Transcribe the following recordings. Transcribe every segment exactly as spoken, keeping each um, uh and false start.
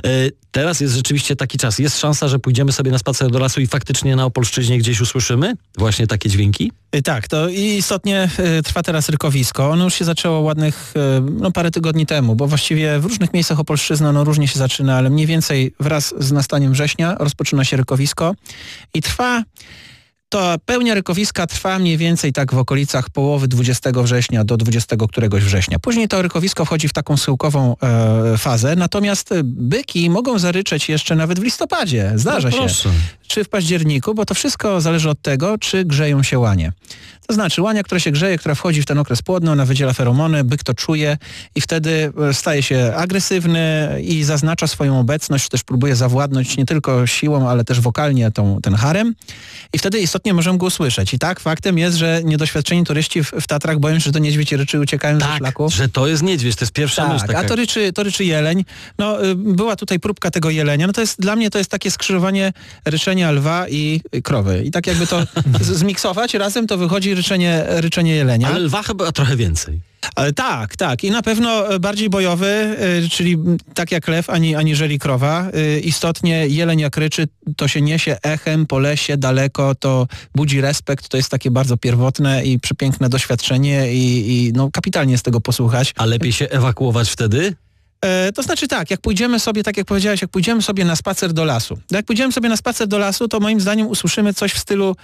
Teraz jest rzeczywiście taki czas. Jest szansa, że pójdziemy sobie na spacer do lasu i faktycznie na Opolszczyźnie gdzieś usłyszymy właśnie takie dźwięki? Tak, to istotnie trwa teraz rykowisko. Ono już się zaczęło ładnych, no parę tygodni temu, bo właściwie w różnych miejscach Opolszczyzny ono różnie się zaczyna, ale mniej więcej wraz z nastaniem września rozpoczyna się rykowisko i trwa. To pełnia rykowiska trwa mniej więcej tak w okolicach połowy dwudziestego września do dwudziestego któregoś września. Później to rykowisko wchodzi w taką schyłkową e, fazę, natomiast byki mogą zaryczeć jeszcze nawet w listopadzie. Zdarza no się. Czy w październiku, bo to wszystko zależy od tego, czy grzeją się łanie. To znaczy łania, która się grzeje, która wchodzi w ten okres płodny, ona wydziela feromony, byk to czuje i wtedy staje się agresywny i zaznacza swoją obecność, czy też próbuje zawładnąć nie tylko siłą, ale też wokalnie tą, ten harem i wtedy istotnie możemy go usłyszeć. I tak, faktem jest, że niedoświadczeni turyści w, w Tatrach boją się, że to niedźwiedź ryczy i uciekają tak, ze szlaku. że to jest niedźwiedź, to jest pierwsza tak, myśl taka. A to ryczy, to ryczy jeleń. No, była tutaj próbka tego jelenia. No to jest, dla mnie to jest takie skrzyżowanie ryczenia lwa i krowy. I tak jakby to z- zmiksować razem, to wychodzi ryczenie, ryczenie jelenia. Ale lwa chyba trochę więcej. Ale tak, tak. I na pewno bardziej bojowy, y, czyli tak jak lew, ani, aniżeli krowa. Y, istotnie jeleń jak ryczy, to się niesie echem po lesie daleko, to budzi respekt, to jest takie bardzo pierwotne i przepiękne doświadczenie i, i no, kapitalnie z tego posłuchać. A lepiej się ewakuować wtedy? E, to znaczy tak, jak pójdziemy sobie, tak jak powiedziałeś, jak pójdziemy sobie na spacer do lasu. Jak pójdziemy sobie na spacer do lasu, to moim zdaniem usłyszymy coś w stylu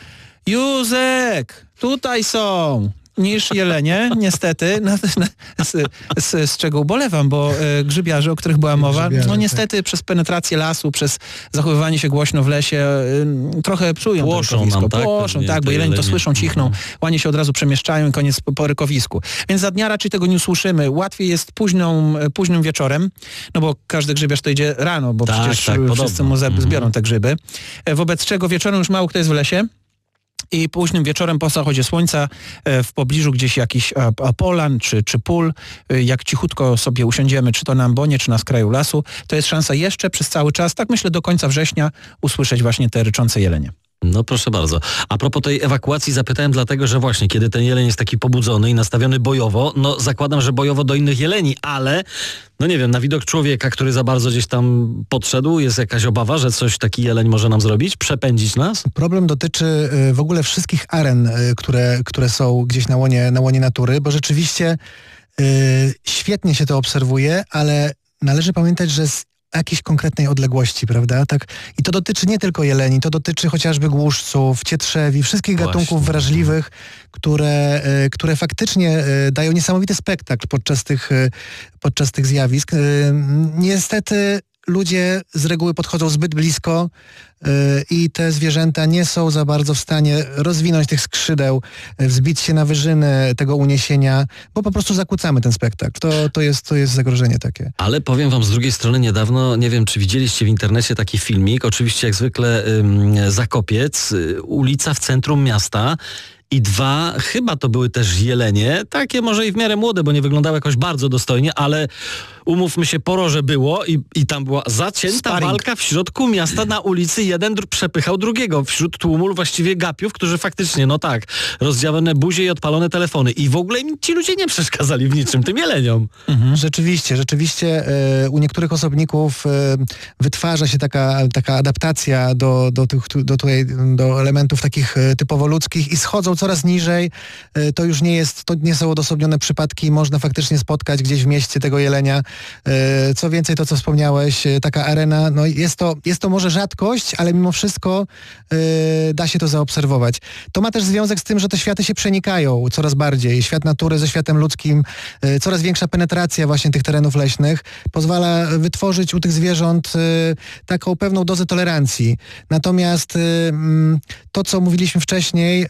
Józek, tutaj są, niż jelenie, niestety, no, z, z, z czego ubolewam, bo e, grzybiarze, o których była mowa, Grzybiarze, no niestety tak. Przez penetrację lasu, przez zachowywanie się głośno w lesie, e, trochę psują Płoszą to rykowisko. nam, tak? Płoszą, Pewnie tak, bo te jelenie to jelenie. słyszą, cichną, łanie się od razu przemieszczają i koniec po, po rykowisku. Więc za dnia raczej tego nie usłyszymy. Łatwiej jest późną, późnym wieczorem, no bo każdy grzybiarz to idzie rano, bo Tak, przecież tak, wszyscy podobno. mu zeb- zbiorą Mhm. te grzyby. E, wobec czego wieczorem już mało kto jest w lesie. I późnym wieczorem po zachodzie słońca e, w pobliżu gdzieś jakiś a, a polan czy, czy pól, e, jak cichutko sobie usiądziemy, czy to na ambonie, czy na skraju lasu, to jest szansa jeszcze przez cały czas, tak myślę do końca września, usłyszeć właśnie te ryczące jelenie. No proszę bardzo. A propos tej ewakuacji zapytałem dlatego, że właśnie kiedy ten jeleń jest taki pobudzony i nastawiony bojowo, no zakładam, że bojowo do innych jeleni, ale no nie wiem, na widok człowieka, który za bardzo gdzieś tam podszedł, jest jakaś obawa, że coś taki jeleń może nam zrobić, przepędzić nas? Problem dotyczy y, w ogóle wszystkich aren, y, które, które są gdzieś na łonie, na łonie natury, bo rzeczywiście y, świetnie się to obserwuje, ale należy pamiętać, że z jakiejś konkretnej odległości, prawda? Tak. I to dotyczy nie tylko jeleni, to dotyczy chociażby głuszców, cietrzewi, wszystkich Właśnie. gatunków wrażliwych, które, y, które faktycznie y, dają niesamowity spektakl podczas tych, y, podczas tych zjawisk. Y, niestety ludzie z reguły podchodzą zbyt blisko yy, i te zwierzęta nie są za bardzo w stanie rozwinąć tych skrzydeł, yy, wzbić się na wyżyny tego uniesienia, bo po prostu zakłócamy ten spektakl. To, to, jest, to jest zagrożenie takie. Ale powiem wam z drugiej strony niedawno, nie wiem czy widzieliście w internecie taki filmik, oczywiście jak zwykle ym, Zakopiec, y, ulica w centrum miasta. I dwa, chyba to były też jelenie, takie może i w miarę młode, bo nie wyglądały jakoś bardzo dostojnie, ale umówmy się, poroże było i, i tam była zacięta Sparring. walka w środku miasta na ulicy. Jeden dr- przepychał drugiego wśród tłumu właściwie gapiów, którzy faktycznie, no tak, rozdziałane buzie i odpalone telefony. I w ogóle im ci ludzie nie przeszkadzali w niczym, tym jeleniom. Mhm. Rzeczywiście, rzeczywiście e, u niektórych osobników e, wytwarza się taka, taka adaptacja do, do, tych, do, tutaj, do elementów takich e, typowo ludzkich i schodzą coraz niżej. E, to już nie jest, to nie są odosobnione przypadki, można faktycznie spotkać gdzieś w mieście tego jelenia. E, co więcej, to co wspomniałeś, e, taka arena, no jest to, jest to może rzadkość, ale mimo wszystko e, da się to zaobserwować. To ma też związek z tym, że te światy się przenikają coraz bardziej. Świat natury ze światem ludzkim, e, coraz większa penetracja właśnie tych terenów leśnych pozwala wytworzyć u tych zwierząt e, taką pewną dozę tolerancji. Natomiast e, m, to, co mówiliśmy wcześniej, e,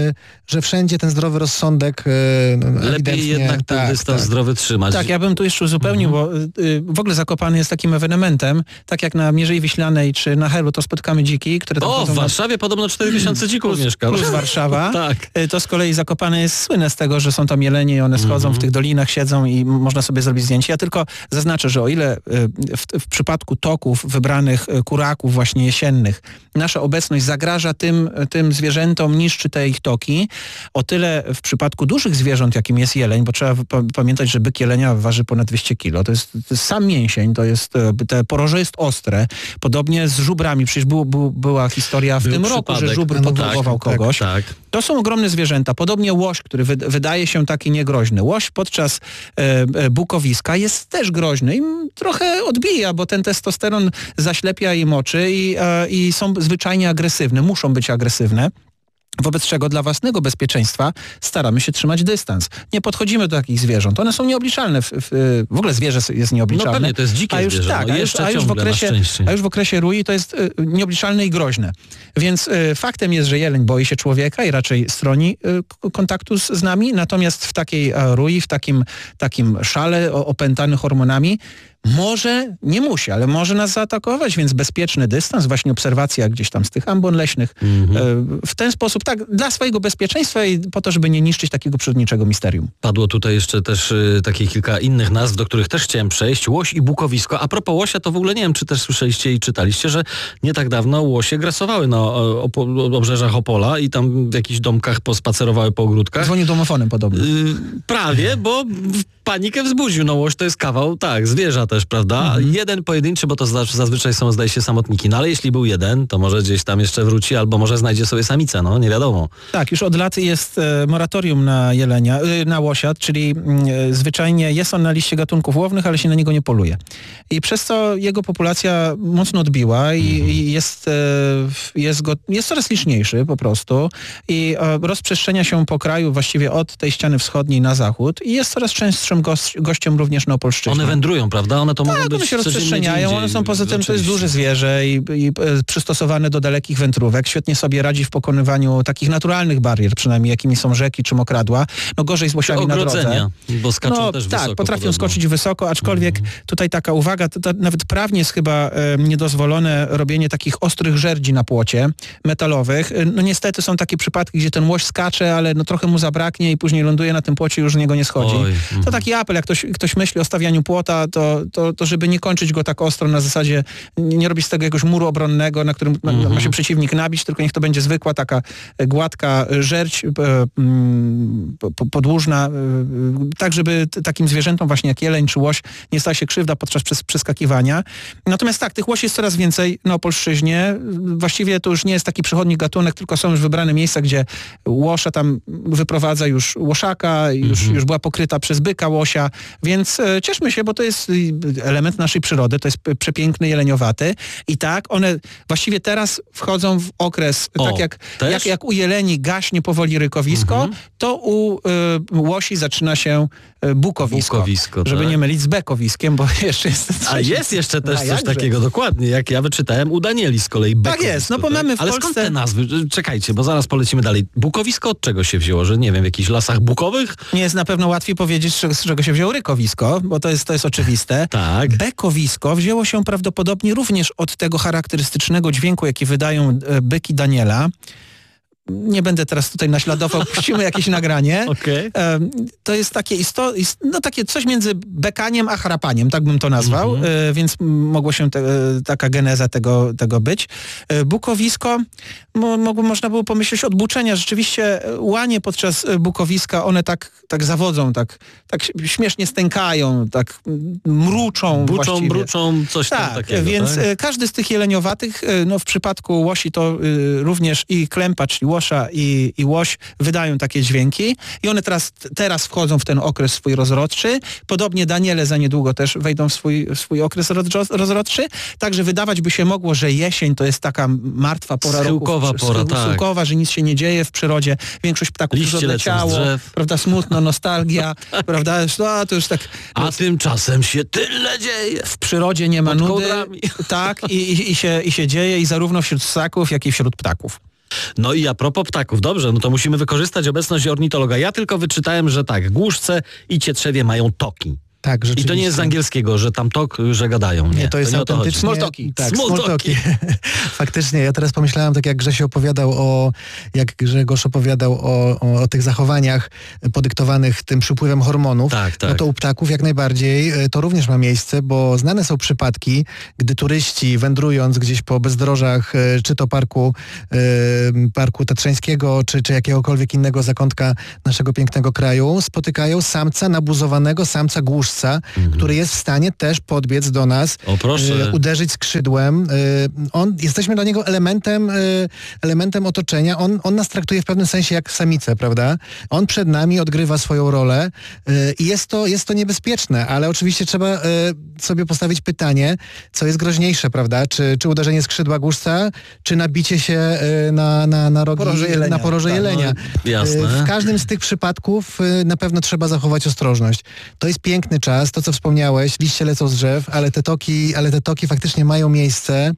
że wszędzie ten zdrowy rozsądek e, Lepiej ewidentnie... jednak ten tak, dystans tak. zdrowy trzymać. Tak, ja bym tu jeszcze uzupełnił, bo y, w ogóle Zakopane jest takim ewenementem, tak jak na Mierzei Wiślanej czy na Helu to spotykamy dziki, które tam O, chodzą w na- Warszawie podobno cztery tysiące dzików plus, mieszka. plus Warszawa. Tak. Y, To z kolei Zakopane jest słynne z tego, że są tam jelenie i one schodzą Mhm. w tych dolinach, siedzą i m- można sobie zrobić zdjęcie. Ja tylko zaznaczę, że o ile y, w, w przypadku toków wybranych y, kuraków właśnie jesiennych nasza obecność zagraża tym, tym zwierzętom, niszczy te ich toki, o tyle w przypadku dużych zwierząt, jakim jest jeleń, bo trzeba pa- pamiętać, że byk jelenia waży ponad dwieście kilo, kilo. To jest, to jest sam mięsień, to jest, te poroże jest ostre. Podobnie z żubrami. Przecież był, był, była historia w Był tym przypadek. roku, że żubr No potubował tak, kogoś. Tak, tak. To są ogromne zwierzęta. Podobnie łoś, który wy, wydaje się taki niegroźny. Łoś podczas e, e, bukowiska jest też groźny i trochę odbija, bo ten testosteron zaślepia im oczy i, e, i są zwyczajnie agresywne. Muszą być agresywne. Wobec czego dla własnego bezpieczeństwa staramy się trzymać dystans. Nie podchodzimy do takich zwierząt. One są nieobliczalne. W, w, w ogóle zwierzę jest nieobliczalne. No pewnie, to jest dzikie a już, zwierzę. Tak, no, a, już, jeszcze a, już w ciągle, okresie, na szczęście. a już w okresie rui to jest y, nieobliczalne i groźne. Więc y, faktem jest, że jeleń boi się człowieka i raczej stroni y, kontaktu z, z nami. Natomiast w takiej y, rui, w takim, takim szale o, opętany hormonami, może, nie musi, ale może nas zaatakować, więc bezpieczny dystans, właśnie obserwacja gdzieś tam z tych ambon leśnych. Mm-hmm. W ten sposób, tak, dla swojego bezpieczeństwa i po to, żeby nie niszczyć takiego przyrodniczego misterium. Padło tutaj jeszcze też y, takie kilka innych nazw, do których też chciałem przejść. Łoś i bukowisko. A propos łosia, to w ogóle nie wiem, czy też słyszeliście i czytaliście, że nie tak dawno łosie grasowały na o, o, obrzeżach Opola i tam w jakichś domkach pospacerowały po ogródkach. Dzwonił domofonem podobno. Y, prawie, bo panikę wzbudził. No łoś to jest kawał, tak, zwierza też, prawda? Mhm. Jeden pojedynczy, bo to zazwyczaj są, zdaje się, samotniki. No ale jeśli był jeden, to może gdzieś tam jeszcze wróci, albo może znajdzie sobie samicę, no nie wiadomo. Tak, już od lat jest e, moratorium na jelenia, e, na łosia, czyli e, zwyczajnie jest on na liście gatunków łownych, ale się na niego nie poluje. I przez to jego populacja mocno odbiła i, mhm. i jest, e, jest, go, jest coraz liczniejszy po prostu i e, rozprzestrzenia się po kraju właściwie od tej ściany wschodniej na zachód i jest coraz częstszym gość, gościem również na Opolszczyźnie. One wędrują, prawda? One to tak, mogą być one się rozprzestrzeniają, one są poza tym, to jest duże zwierzę i, i e, przystosowane do dalekich wędrówek. Świetnie sobie radzi w pokonywaniu takich naturalnych barier, przynajmniej jakimi są rzeki czy mokradła. No gorzej z łosiami na drodze. Bo skaczą no, też tak, wysoko. potrafią podobno. skoczyć wysoko, aczkolwiek mm. tutaj taka uwaga, to, to nawet prawnie jest chyba e, niedozwolone robienie takich ostrych żerdzi na płocie metalowych. E, no niestety są takie przypadki, gdzie ten łoś skacze, ale no trochę mu zabraknie i później ląduje na tym płocie i już z niego nie schodzi. Oj, mm. To taki apel, jak ktoś, ktoś myśli o stawianiu płota, to, to, to żeby nie kończyć go tak ostro na zasadzie, nie, nie robić z tego jakiegoś muru obronnego, na którym mm. ma się przeciwnik nabić, tylko niech to będzie zwykła taka gładka żerdź e, m, podłużna, e, tak żeby t, takim zwierzętom właśnie jak jeleń czy łoś nie stała się krzywda podczas przes, przeskakiwania. Natomiast tak, tych łosi jest coraz więcej na Opolszczyźnie. Właściwie to już nie jest taki przychodni gatunek, tylko są już wybrane miejsca, gdzie łosza tam wyprowadza już łoszaka, już, mm-hmm. już była pokryta przez byka łosia, więc e, cieszmy się, bo to jest element naszej przyrody, to jest przepiękny jeleniowaty i tak, one właściwie teraz wchodzą w okres, o, tak jak, jak, jak u jeleni gaśnie powoli rykowisko, mm-hmm. to u y, łosi zaczyna się y, bukowisko. bukowisko żeby tak. nie mylić z bekowiskiem, bo jeszcze jest... A jest jeszcze też coś takiego, dokładnie, jak ja wyczytałem u Danieli z kolei bekowisko. Tak jest, no bo tak? mamy w Ale Polsce... skąd te nazwy? Czekajcie, bo zaraz polecimy dalej. Bukowisko od czego się wzięło? Że nie wiem, w jakichś lasach bukowych? Nie jest na pewno łatwiej powiedzieć, z czego się wzięło rykowisko, bo to jest, to jest oczywiste. Tak. Bekowisko wzięło się prawdopodobnie również od tego charakterystycznego dźwięku, jaki wydają byki Daniela. Nie będę teraz tutaj naśladował, puścimy jakieś nagranie. Okay. To jest takie, isto, no takie coś między bekaniem a chrapaniem, tak bym to nazwał, mm-hmm. więc mogło się te, taka geneza tego, tego być. Bukowisko, mo, mogło, można było pomyśleć od buczenia. Rzeczywiście łanie podczas bukowiska, one tak, tak zawodzą, tak, tak śmiesznie stękają, tak mruczą Buczą, właściwie. bruczą, coś tak, tam takiego. Więc tak? każdy z tych jeleniowatych, no w przypadku łosi to również i klępa, czyli łosza i, i łoś wydają takie dźwięki i one teraz, teraz wchodzą w ten okres swój rozrodczy. Podobnie Daniele za niedługo też wejdą w swój, w swój okres rozrodczy. Także wydawać by się mogło, że jesień to jest taka martwa pora Schyłkowa roku. pora, tak. Schyłkowa, że nic się nie dzieje w przyrodzie. Większość ptaków już odleciało. Prawda, smutno, nostalgia. prawda, no, to już tak... A jest, tymczasem się tyle dzieje. W przyrodzie nie ma Pod nudy. kołdrami. Tak, i, i, i, się, i się dzieje i zarówno wśród ssaków, jak i wśród ptaków. No i a propos ptaków, dobrze, no to musimy wykorzystać obecność ornitologa. Ja tylko wyczytałem, że tak, głuszce i cietrzewie mają toki. Tak, rzeczywiście. I to nie jest z angielskiego, że tam tok, że gadają. Nie, nie to jest to nie autentycznie... Smoltoki. Tak, smoltoki. Faktycznie, ja teraz pomyślałem, tak jak Grzesiu opowiadał o, jak Grzegorz opowiadał o, o, o tych zachowaniach podyktowanych tym przypływem hormonów, tak, tak. no to u ptaków jak najbardziej to również ma miejsce, bo znane są przypadki, gdy turyści wędrując gdzieś po bezdrożach, czy to parku, parku tatrzańskiego, czy, czy jakiegokolwiek innego zakątka naszego pięknego kraju, spotykają samca nabuzowanego, samca głuszca, głuszca, Mhm. który jest w stanie też podbiec do nas, O proszę. y, uderzyć skrzydłem. Y, on, jesteśmy dla niego elementem, y, elementem otoczenia. On, on nas traktuje w pewnym sensie jak samicę, prawda? On przed nami odgrywa swoją rolę y, i jest to, jest to niebezpieczne, ale oczywiście trzeba y, sobie postawić pytanie, co jest groźniejsze, prawda? Czy, czy uderzenie skrzydła głuszca, czy nabicie się y, na, na, na rogi, Poroże jelenia. na poroże Tak, jelenia. no, jasne. Y, W każdym z tych przypadków y, na pewno trzeba zachować ostrożność. To jest piękny czas, to co wspomniałeś, liście lecą z drzew, ale te toki, ale te toki faktycznie mają miejsce.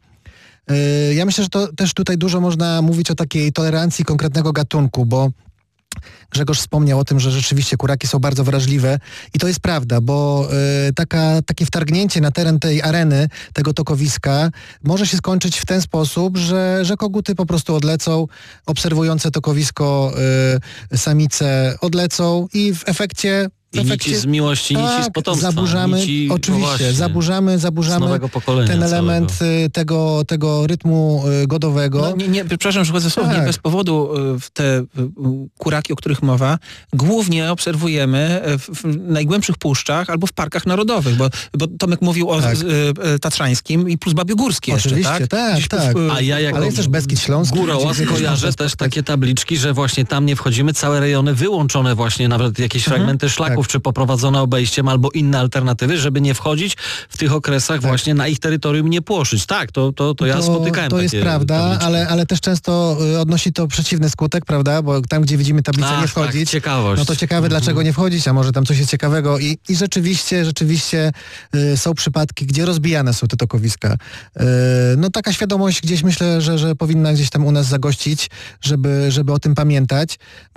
Y, Ja myślę, że to też tutaj dużo można mówić o takiej tolerancji konkretnego gatunku, bo Grzegorz wspomniał o tym, że rzeczywiście kuraki są bardzo wrażliwe i to jest prawda, bo y, taka, takie wtargnięcie na teren tej areny, tego tokowiska może się skończyć w ten sposób, że, że koguty po prostu odlecą, obserwujące tokowisko y, samice odlecą i w efekcie w I efekcie, nici z miłości, nici z tak, potomstwa. zaburzamy, nici, no oczywiście, właśnie, zaburzamy, z zaburzamy nowego pokolenia ten element całego. y, tego, tego rytmu y, godowego. No, nie, nie, przepraszam, że chodzę słownie, Tak. bez powodu y, w te y, kuraki, o których mowa, głównie obserwujemy w, w najgłębszych puszczach albo w parkach narodowych, bo, bo Tomek mówił o Tak. z, y, y, tatrzańskim i plus Babiogórskie jeszcze, Oczywiście, tak? tak, Gdzieś tak. w- A ja jako Ale jest też Beskid Śląski. górołaz gdzie- gdzie kojarzę można też spotkać. takie tabliczki, że właśnie tam nie wchodzimy, całe rejony wyłączone właśnie, nawet jakieś Mhm. fragmenty szlaków, czy poprowadzone obejściem, albo inne alternatywy, żeby nie wchodzić w tych okresach Tak. właśnie na ich terytorium, nie płoszyć. Tak, to, to, to ja spotykałem To jest takie prawda, tabliczki. ale, ale też często y, odnosi to przeciwny skutek, prawda? Bo tam, gdzie widzimy tablicę Ach, nie wchodzić, tak, ciekawość. no to ciekawe, Mhm. dlaczego nie wchodzić, a może tam coś jest ciekawego. I, i rzeczywiście, rzeczywiście y, są przypadki, gdzie rozbijane są te tokowiska. Y, no taka świadomość gdzieś myślę, że, że powinna gdzieś tam u nas zagościć, żeby, żeby o tym pamiętać,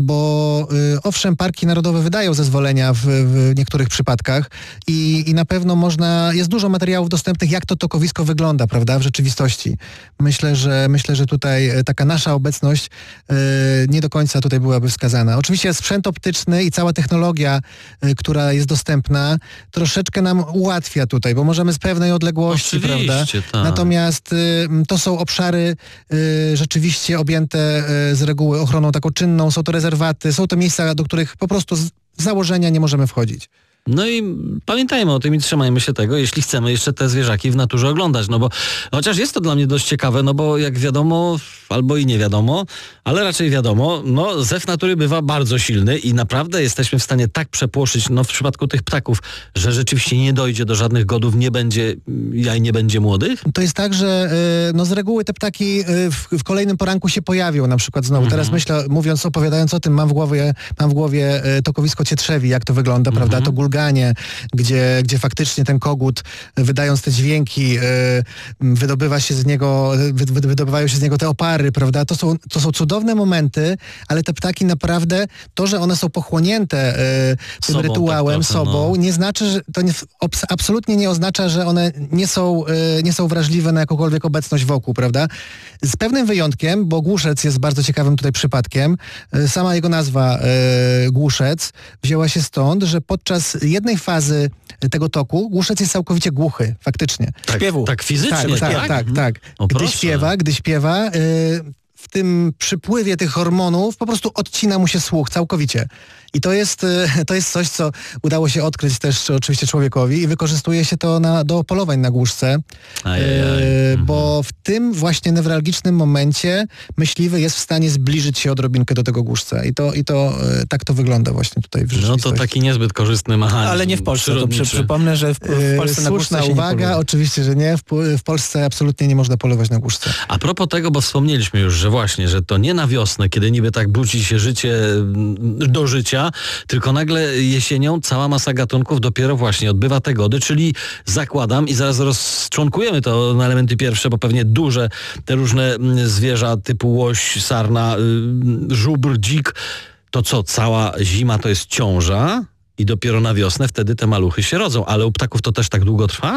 bo y, owszem, parki narodowe wydają zezwolenia w, w niektórych przypadkach i, i na pewno można, jest dużo materiałów dostępnych, jak to tokowisko wygląda, prawda, w rzeczywistości. Myślę, że myślę, że tutaj e, taka nasza obecność e, nie do końca tutaj byłaby wskazana. Oczywiście sprzęt optyczny i cała technologia, e, która jest dostępna, troszeczkę nam ułatwia tutaj, bo możemy z pewnej odległości, Oczywiście, prawda? tak. Natomiast e, to są obszary e, rzeczywiście objęte e, z reguły ochroną taką czynną, są to rezerwaty, są to miejsca, do których po prostu z założenia nie możemy wchodzić. No i pamiętajmy o tym i trzymajmy się tego, jeśli chcemy jeszcze te zwierzaki w naturze oglądać, no bo chociaż jest to dla mnie dość ciekawe, no bo jak wiadomo, albo i nie wiadomo, ale raczej wiadomo, no zew natury bywa bardzo silny i naprawdę jesteśmy w stanie tak przepłoszyć, no w przypadku tych ptaków, że rzeczywiście nie dojdzie do żadnych godów, nie będzie jaj, nie będzie młodych? To jest tak, że y, no z reguły te ptaki y, w, w kolejnym poranku się pojawią na przykład znowu. Mhm. Teraz myślę, mówiąc, opowiadając o tym, mam w głowie, mam w głowie y, tokowisko Cietrzewi, jak to wygląda, Mhm. prawda? To gulganie, gdzie, gdzie faktycznie ten kogut, y, wydając te dźwięki, y, wydobywa się z niego, wy, wy, wydobywają się z niego te opary, prawda? To są, to są cudowne momenty, ale te ptaki naprawdę, to, że one są pochłonięte y, tym Sobą, rytuałem, tak trochę, sobą, no. nie znaczy, że to nie, obs- absolutnie nie oznacza, że one nie są, y, nie są wrażliwe na jakąkolwiek obecność wokół, prawda? Z pewnym wyjątkiem, bo głuszec jest bardzo ciekawym tutaj przypadkiem. Y, sama jego nazwa y, głuszec wzięła się stąd, że podczas jednej fazy tego toku głuszec jest całkowicie głuchy, faktycznie. Tak, Śpiewu. tak fizycznie, Tak, tak, tak, tak. O, Gdy proszę. śpiewa, gdy śpiewa, y, w tym przypływie tych hormonów po prostu odcina mu się słuch całkowicie. I to jest, y, to jest coś, co udało się odkryć też oczywiście człowiekowi i wykorzystuje się to na, do polowań na głuszce, Ajajaj. y, Mhm. bo w tym właśnie newralgicznym momencie myśliwy jest w stanie zbliżyć się odrobinkę do tego głuszca. I to, i to y, tak to wygląda właśnie tutaj w No rzeczywistości. to taki niezbyt korzystny mechanizm. Ale nie w Polsce, to przy, przyrodniczy. przypomnę, że w, w Polsce Y, na Słuszna górce się uwaga, nie poluje. oczywiście, że nie. W, w Polsce absolutnie nie można polować na głuszce. A propos tego, bo wspomnieliśmy już, że właśnie, że to nie na wiosnę, kiedy niby tak budzi się życie mm, do życia, tylko nagle jesienią cała masa gatunków dopiero właśnie odbywa te gody, czyli zakładam i zaraz rozczłonkujemy to na elementy pierwsze, bo pewnie duże te różne mm, zwierza typu łoś, sarna, y, żubr, dzik, to co, cała zima to jest ciąża i dopiero na wiosnę wtedy te maluchy się rodzą, ale u ptaków to też tak długo trwa?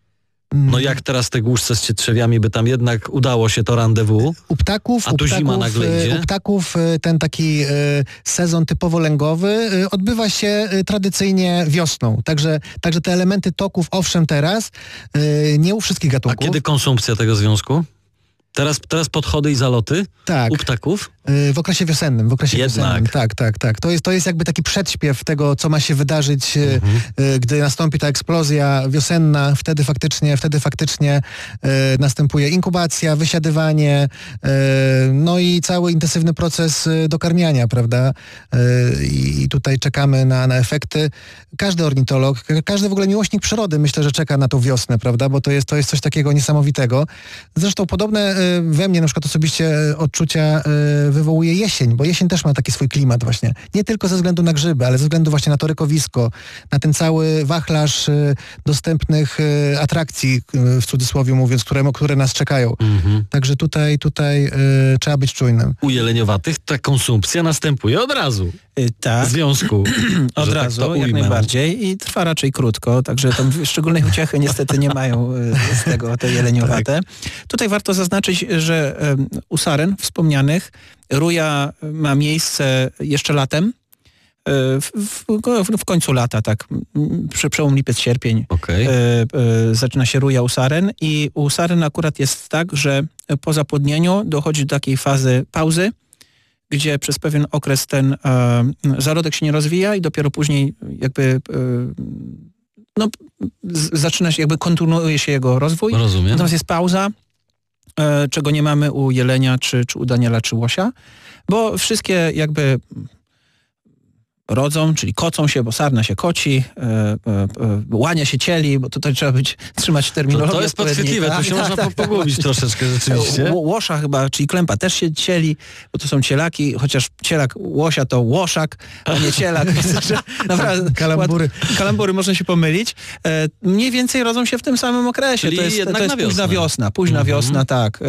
No jak teraz te głuszce z cietrzewiami by tam jednak udało się to rendezvous? U ptaków, A u tu zima ptaków, nagle e, idzie? u ptaków e, ten taki e, sezon typowo lęgowy e, odbywa się e, tradycyjnie wiosną. Także, także te elementy toków, owszem teraz, e, nie u wszystkich A gatunków. kiedy konsumpcja tego związku? Teraz, teraz podchody i zaloty Tak. u ptaków? w okresie wiosennym, w okresie Jednak. wiosennym. Tak, tak, tak. To jest, to jest jakby taki przedśpiew tego, co ma się wydarzyć, mhm. gdy nastąpi ta eksplozja wiosenna, wtedy faktycznie, wtedy faktycznie e, następuje inkubacja, wysiadywanie, e, no i cały intensywny proces dokarmiania, prawda? E, I tutaj czekamy na, na efekty. Każdy ornitolog, każdy w ogóle miłośnik przyrody, myślę, że czeka na tą wiosnę, prawda? Bo to jest, to jest coś takiego niesamowitego. Zresztą podobne e, we mnie na przykład osobiście odczucia e, wywołuje jesień, bo jesień też ma taki swój klimat właśnie. Nie tylko ze względu na grzyby, ale ze względu właśnie na to rykowisko, na ten cały wachlarz y, dostępnych y, atrakcji, y, w cudzysłowie mówiąc, które, które nas czekają. Mhm. Także tutaj, tutaj y, trzeba być czujnym. U jeleniowatych ta konsumpcja następuje od razu. Y, tak. W związku. Od razu, tak jak najbardziej i trwa raczej krótko, także tam szczególnej uciechy niestety nie mają y, z tego te jeleniowate. Tak. Tutaj warto zaznaczyć, że y, u saren wspomnianych ruja ma miejsce jeszcze latem, w, w, w końcu lata, tak, przy przełom lipiec-sierpień okay. e, e, zaczyna się ruja u saren i u saren akurat jest tak, że po zapłodnieniu dochodzi do takiej fazy pauzy, gdzie przez pewien okres ten e, zarodek się nie rozwija i dopiero później jakby e, no, z, zaczyna się, jakby kontynuuje się jego rozwój. Rozumiem. Natomiast jest pauza, e, czego nie mamy u jelenia, czy, czy u daniela, czy łosia, bo wszystkie jakby rodzą, czyli kocą się, bo sarna się koci, e, e, e, łania się cieli, bo tutaj trzeba być, trzymać terminologię. To, to jest podchwytliwe, tu się tak, można tak, pogubić tak, troszeczkę rzeczywiście. Łosza chyba, czyli klępa też się cieli, bo to są cielaki, chociaż cielak łosia to łoszak, a nie cielak. Naprawdę, kalambury. Ład, kalambury można się pomylić. E, mniej więcej rodzą się w tym samym okresie. Czyli to jest, jednak to jest na późna wiosna, późna mhm. wiosna, tak, e,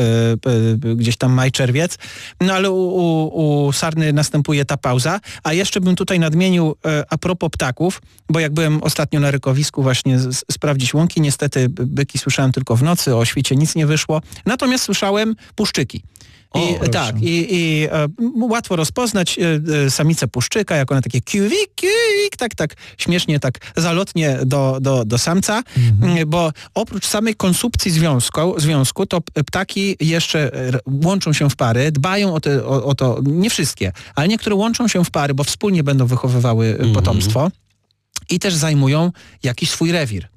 e, gdzieś tam maj, czerwiec. No ale u, u, u sarny następuje ta pauza, a jeszcze bym tutaj nadmienił e, a propos ptaków, bo jak byłem ostatnio na rykowisku właśnie z, sprawdzić łąki, niestety byki słyszałem tylko w nocy, o świcie nic nie wyszło, natomiast słyszałem puszczyki. I, o, tak, i, i e, łatwo rozpoznać e, e, samicę puszczyka, jak ona takie kiwik, kiwik, tak, tak, śmiesznie, tak zalotnie do, do, do samca, mhm. bo oprócz samej konsumpcji związku, związku, to ptaki jeszcze łączą się w pary, dbają o, te, o, o to, nie wszystkie, ale niektóre łączą się w pary, bo wspólnie będą wychowywały mhm. potomstwo i też zajmują jakiś swój rewir.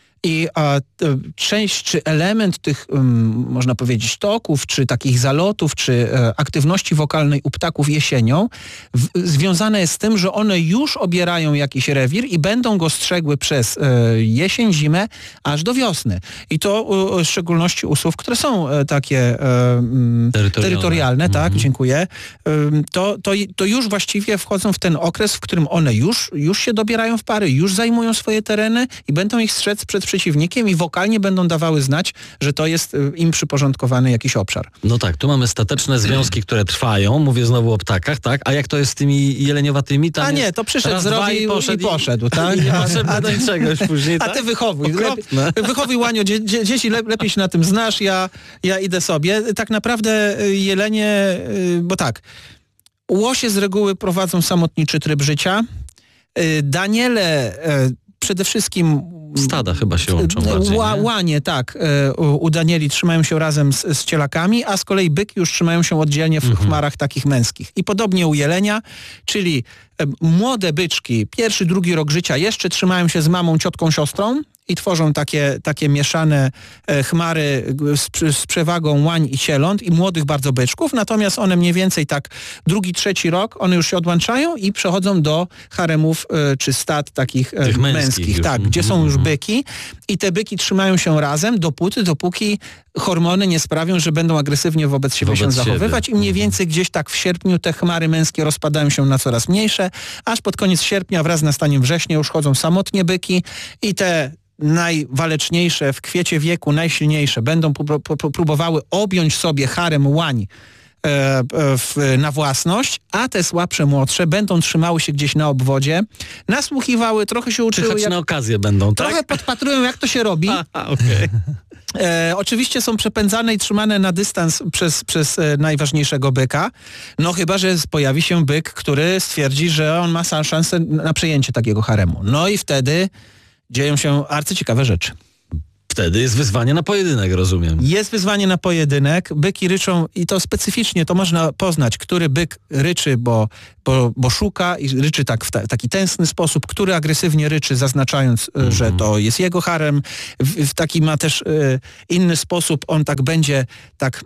I a, część czy element tych, um, można powiedzieć, toków, czy takich zalotów, czy e, aktywności wokalnej u ptaków jesienią w, związane jest z tym, że one już obierają jakiś rewir i będą go strzegły przez e, jesień, zimę, aż do wiosny. I to e, w szczególności u słów, które są e, takie e, terytorialne, terytorialne tak, mm-hmm. dziękuję, e, to, to, to już właściwie wchodzą w ten okres, w którym one już, już się dobierają w pary, już zajmują swoje tereny i będą ich strzec przed przeciwnikiem i wokalnie będą dawały znać, że to jest im przyporządkowany jakiś obszar. No tak, tu mamy stateczne związki, które trwają, mówię znowu o ptakach, tak? A jak to jest z tymi jeleniowatym? Tam a nie, to przyszedł, zrobił i poszedł. I poszedł tak? Nie potrzebne do niczego już później, tak? A ty wychowuj. Lep, wychowuj, Łaniu, dzie, dzie, dzieci le, lepiej się na tym znasz, ja, ja idę sobie. Tak naprawdę jelenie, bo tak, łosie z reguły prowadzą samotniczy tryb życia. Daniele przede wszystkim stada chyba się łączą bardziej, ła, Łanie, tak. U Danieli trzymają się razem z, z cielakami, a z kolei byki już trzymają się oddzielnie w mhm. chmarach takich męskich. I podobnie u jelenia, czyli młode byczki, pierwszy, drugi rok życia jeszcze trzymają się z mamą, ciotką, siostrą i tworzą takie, takie mieszane e, chmary z, z przewagą łań i cieląt i młodych bardzo byczków, natomiast one mniej więcej tak drugi, trzeci rok, one już się odłączają i przechodzą do haremów e, czy stad takich e, męskich, męskich tak, gdzie są już byki i te byki trzymają się razem dopóty, dopóki hormony nie sprawią, że będą agresywnie wobec siebie wobec się zachowywać siebie. I mniej więcej gdzieś tak w sierpniu te chmary męskie rozpadają się na coraz mniejsze, aż pod koniec sierpnia wraz z nastaniem września już chodzą samotnie byki i te najwaleczniejsze, w kwiecie wieku najsilniejsze będą próbowały objąć sobie harem łań e, w, na własność, a te słabsze, młodsze będą trzymały się gdzieś na obwodzie, nasłuchiwały, trochę się uczyły. Jak... na okazję będą, tak? Trochę podpatrują, jak to się robi. A, okay. E, oczywiście są przepędzane i trzymane na dystans przez, przez e, najważniejszego byka. No chyba, że pojawi się byk, który stwierdzi, że on ma szansę na przejęcie takiego haremu. No i wtedy dzieją się arcyciekawe rzeczy. Wtedy jest wyzwanie na pojedynek, rozumiem. Jest wyzwanie na pojedynek, byki ryczą i to specyficznie, to można poznać, który byk ryczy, bo, bo, bo szuka i ryczy tak w ta, taki tęskny sposób, który agresywnie ryczy, zaznaczając, mm-hmm. że to jest jego harem. W, w taki ma też y, inny sposób, on tak będzie tak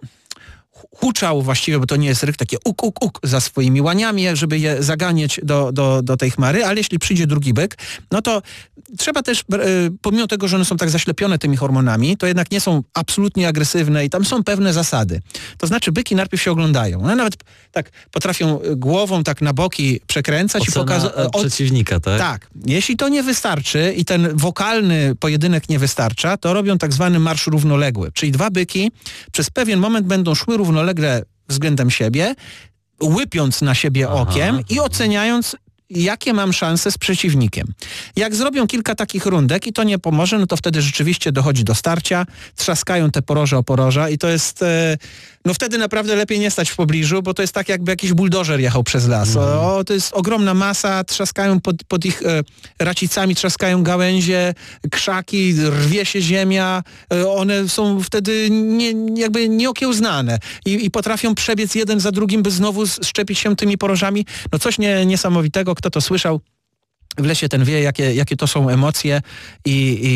huczał właściwie, bo to nie jest ryk, takie uk, uk, uk za swoimi łaniami, żeby je zaganiać do, do, do tej chmary, ale jeśli przyjdzie drugi byk, no to trzeba też, pomimo tego, że one są tak zaślepione tymi hormonami, to jednak nie są absolutnie agresywne i tam są pewne zasady. To znaczy byki najpierw się oglądają. One nawet tak potrafią głową tak na boki przekręcać Ocena i pokazać przeciwnika, tak? Tak. Jeśli to nie wystarczy i ten wokalny pojedynek nie wystarcza, to robią tak zwany marsz równoległy, czyli dwa byki przez pewien moment będą szły równolegle względem siebie, łypiąc na siebie Aha. okiem i oceniając, jakie mam szanse z przeciwnikiem. Jak zrobią kilka takich rundek i to nie pomoże, no to wtedy rzeczywiście dochodzi do starcia, trzaskają te poroże o poroża i to jest, e, no wtedy naprawdę lepiej nie stać w pobliżu, bo to jest tak, jakby jakiś buldożer jechał przez las. Mm. O, to jest ogromna masa, trzaskają pod, pod ich e, racicami, trzaskają gałęzie, krzaki, rwie się ziemia, e, one są wtedy nie, jakby nieokiełznane i, i potrafią przebiec jeden za drugim, by znowu szczepić się tymi porożami. No coś nie, niesamowitego. Kto to słyszał w lesie, ten wie, jakie, jakie to są emocje i,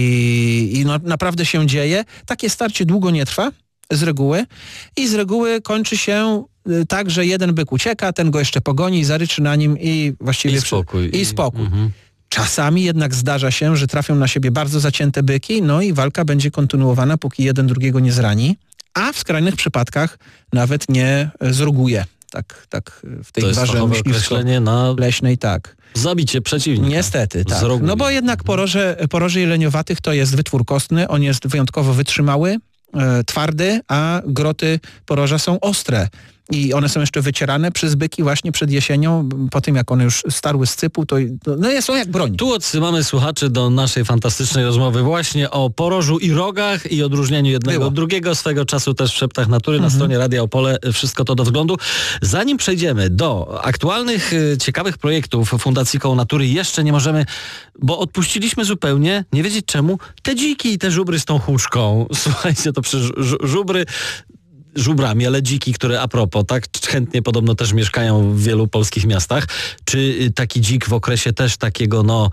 i, i no, naprawdę się dzieje. Takie starcie długo nie trwa z reguły i z reguły kończy się tak, że jeden byk ucieka, ten go jeszcze pogoni, zaryczy na nim i właściwie... I spokój. I, i spokój. Mhm. Czasami jednak zdarza się, że trafią na siebie bardzo zacięte byki, no i walka będzie kontynuowana, póki jeden drugiego nie zrani, a w skrajnych przypadkach nawet nie zruguje. Tak, tak w tej gwarze myśliwsko-leśnej, tak. Zabicie przeciwnika. Niestety, tak. Zroguje. No bo jednak poroże, poroże jeleniowatych to jest wytwór kostny, on jest wyjątkowo wytrzymały, e, twardy, a groty poroża są ostre. I one są jeszcze wycierane przez byki właśnie przed jesienią, po tym jak one już starły z cypu, to no są jak broń. Tu odsyłamy słuchaczy do naszej fantastycznej rozmowy właśnie o porożu i rogach i odróżnieniu jednego Było. od drugiego. Swego czasu też w Szeptach Natury mhm. na stronie Radia Opole wszystko to do wglądu. Zanim przejdziemy do aktualnych, ciekawych projektów Fundacji Koło Natury, jeszcze nie możemy, bo odpuściliśmy zupełnie, nie wiedzieć czemu, te dziki i te żubry z tą huczką. Słuchajcie, to przecież żubry... żubrami, ale dziki, które a propos, tak chętnie podobno też mieszkają w wielu polskich miastach. Czy taki dzik w okresie też takiego, no,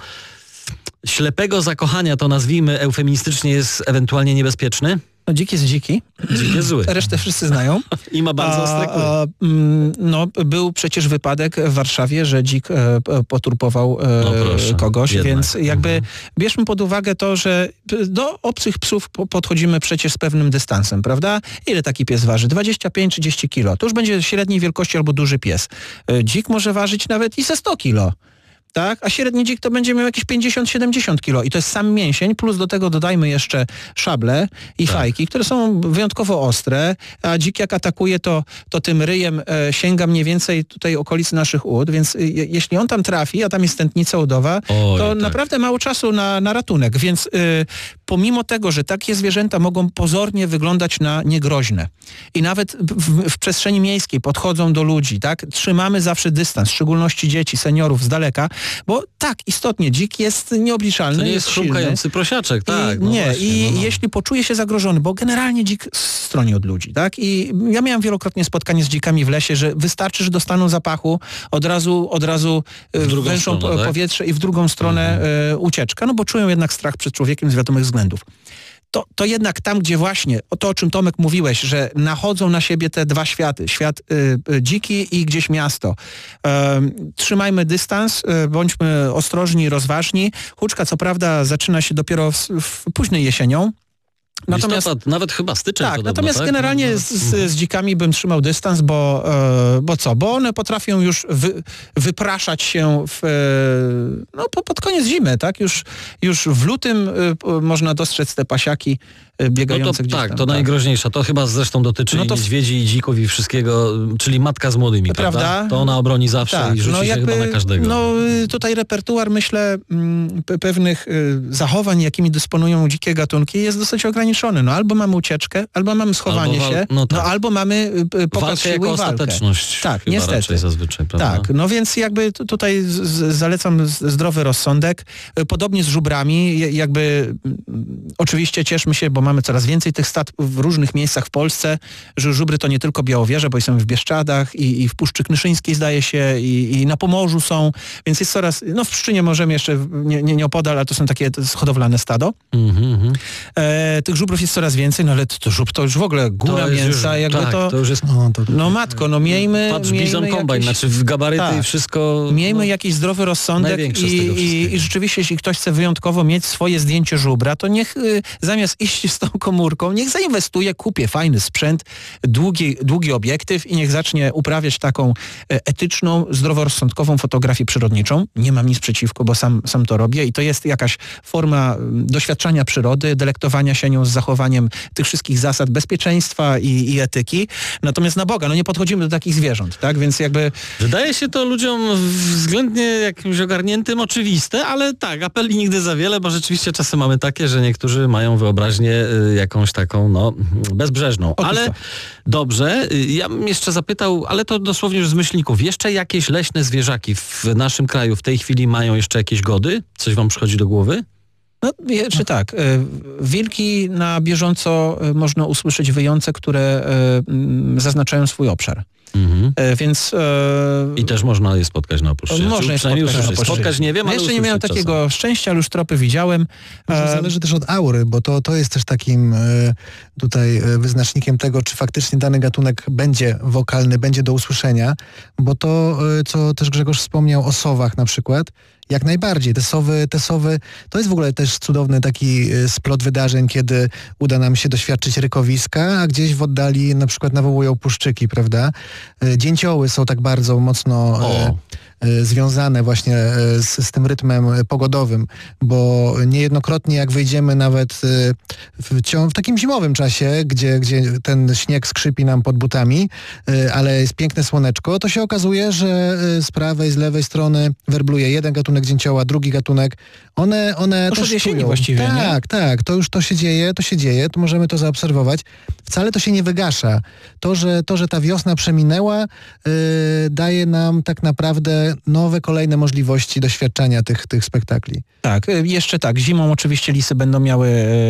ślepego zakochania, to nazwijmy eufemistycznie, jest ewentualnie niebezpieczny? No, dzik jest dziki. Dzik jest zły. Resztę wszyscy znają. I ma bardzo ostre kły. A, a, no, był przecież wypadek w Warszawie, że dzik e, poturbował e, no proszę, kogoś, jednak. Więc jakby mhm. bierzmy pod uwagę to, że do obcych psów podchodzimy przecież z pewnym dystansem, prawda? Ile taki pies waży? dwadzieścia pięć trzydzieści kilo. To już będzie średniej wielkości albo duży pies. E, dzik może ważyć nawet i ze sto kilo. Tak? A średni dzik to będzie miał jakieś pięćdziesiąt siedemdziesiąt kilo i to jest sam mięsień, plus do tego dodajmy jeszcze szable i tak. fajki, które są wyjątkowo ostre, a dzik jak atakuje, to, to tym ryjem e, sięga mniej więcej tutaj okolicy naszych ud, więc e, jeśli on tam trafi, a tam jest tętnica udowa, Oj, to tak. naprawdę mało czasu na, na ratunek, więc e, pomimo tego, że takie zwierzęta mogą pozornie wyglądać na niegroźne i nawet w, w przestrzeni miejskiej podchodzą do ludzi, tak? Trzymamy zawsze dystans, w szczególności dzieci, seniorów z daleka, bo tak, istotnie, dzik jest nieobliczalny. To nie jest chrumkający prosiaczek, tak. I, no nie, właśnie, i no, no. jeśli poczuje się zagrożony, bo generalnie dzik stroni od ludzi, tak? I ja miałam wielokrotnie spotkanie z dzikami w lesie, że wystarczy, że dostaną zapachu, od razu, od razu węszą stronę, tak? powietrze i w drugą stronę mhm. ucieczka, no bo czują jednak strach przed człowiekiem z wiadomych względów. To, to jednak tam, gdzie właśnie, o to o czym Tomek mówiłeś, że nachodzą na siebie te dwa światy, świat y, y, dziki i gdzieś miasto. Y, trzymajmy dystans, y, bądźmy ostrożni, rozważni. Huczka co prawda zaczyna się dopiero w, w późnej jesienią. Natomiast Listopad, nawet chyba styczeń. Tak, podobno, natomiast tak? generalnie z, z, z dzikami bym trzymał dystans, bo, e, bo co? Bo one potrafią już wy, wypraszać się w, e, no, po, pod koniec zimy, tak? Już, już w lutym e, można dostrzec te pasiaki e, biegające no to, gdzieś tak, tam. to tak, najgroźniejsza. To chyba zresztą dotyczy no to... i niedźwiedzi, i dzików, i wszystkiego, czyli matka z młodymi, prawda? prawda? To ona obroni zawsze tak, i rzuci no, się jakby, chyba na każdego. No tutaj repertuar, myślę, m, pewnych y, zachowań, jakimi dysponują dzikie gatunki, jest dosyć ograniczony. ograniczony. No albo mamy ucieczkę, albo mamy schowanie Albo wal- się, no tak. no albo mamy y, pokaz Walkę siły jako i walkę. ostateczność. Tak, chyba niestety. raczej zazwyczaj, prawda? Tak, no więc jakby t- tutaj z- z- zalecam z- zdrowy rozsądek. Y, Podobnie z żubrami, je- jakby mm, oczywiście cieszmy się, bo mamy coraz więcej tych stad w różnych miejscach w Polsce, że żubry to nie tylko Białowieże, bo są w Bieszczadach i, i w Puszczy Knyszyńskiej zdaje się i, i na Pomorzu są, więc jest coraz, no w Pszczynie możemy jeszcze nie, nie, nie opodal, ale to są takie to jest hodowlane stado. Mhm, mhm. E, tych żubrów jest coraz więcej, no ale to, to żub to już w ogóle góra To jest mięsa, już- jakby tak, to, to już jest... O, to, no matko, no miejmy, Patrz, miejmy Bizon Kombajn, jakieś- znaczy w gabaryty Tak. i wszystko... Miejmy no, jakiś zdrowy rozsądek największe z i, tego i, wszystkiego. i rzeczywiście, jeśli ktoś chce wyjątkowo mieć swoje zdjęcie żubra, to niech y, zamiast iść z tą komórką, niech zainwestuje, kupie fajny sprzęt, długi, długi obiektyw i niech zacznie uprawiać taką e, etyczną, zdroworozsądkową fotografię przyrodniczą. Nie mam nic przeciwko, bo sam, sam to robię i to jest jakaś forma mm, doświadczania przyrody, delektowania się nią z zachowaniem tych wszystkich zasad bezpieczeństwa i, i etyki. Natomiast na Boga, no nie podchodzimy do takich zwierząt, tak? Więc jakby Wydaje się to ludziom względnie jakimś ogarniętym oczywiste, ale tak, apeli nigdy za wiele, bo rzeczywiście czasy mamy takie, że niektórzy mają wyobraźnię y, jakąś taką, no, bezbrzeżną. Otóż Ale to. dobrze, y, ja bym jeszcze zapytał, ale to dosłownie już z myślników, jeszcze jakieś leśne zwierzaki w naszym kraju w tej chwili mają jeszcze jakieś gody? Coś wam przychodzi do głowy? No, je- czy tak. y, Wilki na bieżąco y, można usłyszeć wyjące, które y, mm, zaznaczają swój obszar. Mhm. Y, Więc... y, I też można je spotkać na opuszczeniu. Można je Przynajmniej spotkać na usłyszeć. opuszczeniu. Spotkać nie wiem, no ale jeszcze nie miałem usłyszeć takiego czasem. szczęścia, ale już tropy widziałem. Może E, zależy też od aury, bo to, to jest też takim e, tutaj e, wyznacznikiem tego, czy faktycznie dany gatunek będzie wokalny, będzie do usłyszenia, bo to, e, co też Grzegorz wspomniał o sowach na przykład, jak najbardziej. Te sowy, te sowy, to jest w ogóle też cudowny taki e, splot wydarzeń, kiedy uda nam się doświadczyć rykowiska, a gdzieś w oddali na przykład nawołują puszczyki, prawda? E, Dzięcioły są tak bardzo mocno... E, O. e, związane właśnie e, z, z tym rytmem e, pogodowym, bo niejednokrotnie jak wyjdziemy nawet e, w, cią- w takim zimowym czasie, gdzie, gdzie ten śnieg skrzypi nam pod butami, e, ale jest piękne słoneczko, to się okazuje, że e, z prawej, z lewej strony werbluje jeden gatunek dzięcioła, drugi gatunek. One, one Już też od jesieni czują. właściwie, nie? Tak, tak, to już to się dzieje, to się dzieje, to możemy to zaobserwować. Wcale to się nie wygasza. To, że, to, że ta wiosna przeminęła, yy, daje nam tak naprawdę nowe, kolejne możliwości doświadczania tych, tych spektakli. tak, y, jeszcze tak. Zimą oczywiście lisy będą miały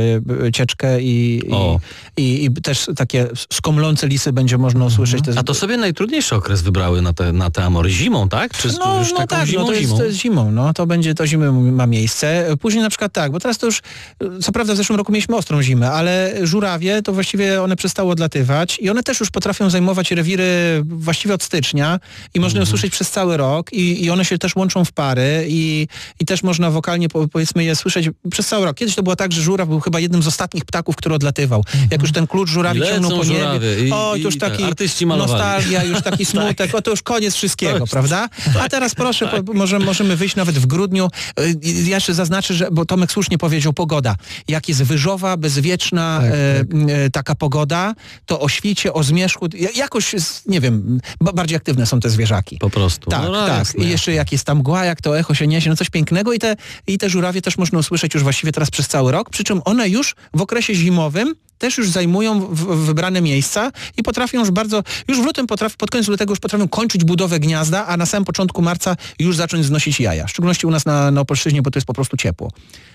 y, cieczkę i, O. i, i, i też takie skomlące lisy będzie można usłyszeć. To jest- A to sobie najtrudniejszy okres wybrały na te, na te amory. Zimą, tak? Czy No, już no taką tak, zimą, no to, jest, zimą? to jest zimą, no to będzie, to zimy ma miejsce. Później na przykład tak, bo teraz to już, co prawda w zeszłym roku mieliśmy ostrą zimę, ale żurawie to właściwie one przestały odlatywać i one też już potrafią zajmować rewiry właściwie od stycznia i można je usłyszeć przez cały rok i, i one się też łączą w pary i, i też można wokalnie po, powiedzmy je słyszeć przez cały rok. Kiedyś to było tak, że żuraw był chyba jednym z ostatnich ptaków, który odlatywał. Jak już ten klucz żurawi I ciągnął lecą po niebie, żurawie i- o, i to już tak, taki artyści malowali. nostalgia, już taki smutek, o to już koniec wszystkiego, Tak. prawda? A teraz proszę, po, możemy, możemy wyjść nawet w grudniu. Y, Ja jeszcze zaznaczę, że, bo Tomek słusznie powiedział, pogoda. Jak jest wyżowa, bezwieczna Tak, e, tak. e, taka pogoda, to o świcie, o zmierzchu, ja- jakoś, jest, nie wiem, ba- bardziej aktywne są te zwierzaki. Po prostu. Tak, no, tak. jasne. I jeszcze jak jest tam mgła, jak to echo się niesie, no coś pięknego i te, i te żurawie też można usłyszeć już właściwie teraz przez cały rok, przy czym one już w okresie zimowym też już zajmują w, w wybrane miejsca i potrafią już bardzo, już w lutym potrafi, pod koniec lutego już potrafią kończyć budowę gniazda, a na samym początku marca już zacząć znosić jaja. W szczególności u nas na, na Opolszczyźnie, bo to jest po prostu ciepło.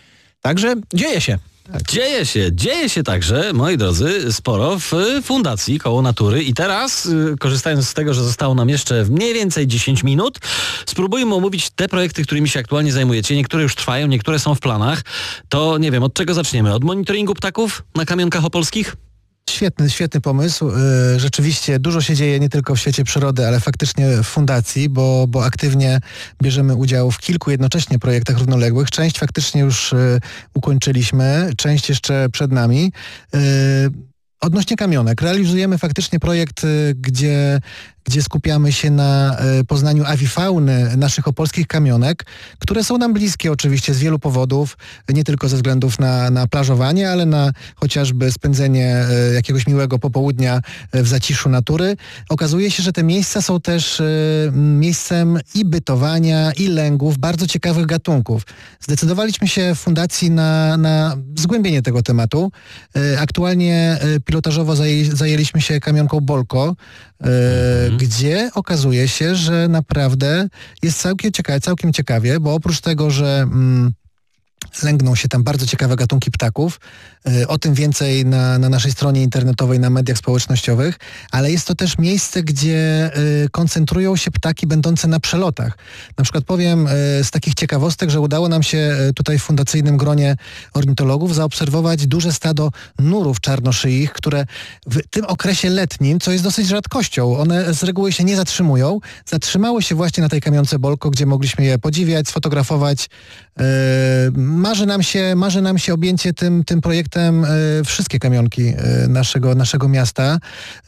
Także dzieje się. Dzieje się, dzieje się także, moi drodzy, sporo w Fundacji Koło Natury i teraz, y, korzystając z tego, że zostało nam jeszcze mniej więcej dziesięć minut, spróbujmy omówić te projekty, którymi się aktualnie zajmujecie. Niektóre już trwają, niektóre są w planach. To nie wiem, od czego zaczniemy? Od monitoringu ptaków na Kamionkach Opolskich? Świetny, świetny pomysł. Yy, Rzeczywiście dużo się dzieje nie tylko w świecie przyrody, ale faktycznie w fundacji, bo, bo aktywnie bierzemy udział w kilku jednocześnie projektach równoległych. Część faktycznie już yy, ukończyliśmy, część jeszcze przed nami. Yy, Odnośnie kamionek, realizujemy faktycznie projekt, y, gdzie gdzie skupiamy się na poznaniu awifauny naszych opolskich kamionek, które są nam bliskie oczywiście z wielu powodów, nie tylko ze względów na, na plażowanie, ale na chociażby spędzenie jakiegoś miłego popołudnia w zaciszu natury. Okazuje się, że te miejsca są też miejscem i bytowania, i lęgów bardzo ciekawych gatunków. Zdecydowaliśmy się w fundacji na, na zgłębienie tego tematu. Aktualnie pilotażowo zajęliśmy się kamionką Bolko, mhm. gdzie okazuje się, że naprawdę jest całkiem ciekawie, całkiem ciekawie, bo oprócz tego, że mm, lęgną się tam bardzo ciekawe gatunki ptaków. O tym więcej na, na naszej stronie internetowej, na mediach społecznościowych, ale jest to też miejsce, gdzie y, koncentrują się ptaki będące na przelotach. Na przykład powiem y, z takich ciekawostek, że udało nam się y, tutaj w fundacyjnym gronie ornitologów zaobserwować duże stado nurów czarnoszyich, które w tym okresie letnim, co jest dosyć rzadkością, one z reguły się nie zatrzymują, zatrzymały się właśnie na tej kamionce Bolko, gdzie mogliśmy je podziwiać, sfotografować. Y, marzy nam się, marzy nam się objęcie tym, tym projektem wszystkie kamionki naszego, naszego miasta.